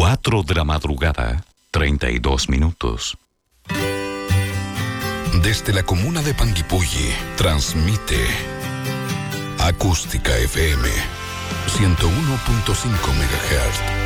4 de la madrugada, 32 minutos. Desde la comuna de Panguipulli, transmite Acústica FM 101.5 MHz.